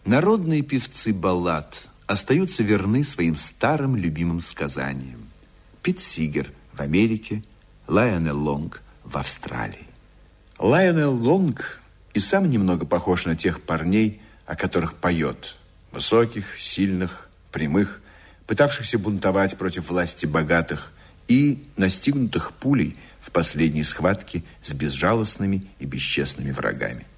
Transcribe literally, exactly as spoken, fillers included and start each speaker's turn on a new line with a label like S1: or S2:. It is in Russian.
S1: Народные певцы баллад остаются верны своим старым любимым сказаниям. Пит Сигер в Америке, Лайонел Лонг в Австралии. Лайонел Лонг и сам немного похож на тех парней, о которых поет. Высоких, сильных, прямых, пытавшихся бунтовать против власти богатых и настигнутых пулей в последней схватке с безжалостными и бесчестными врагами.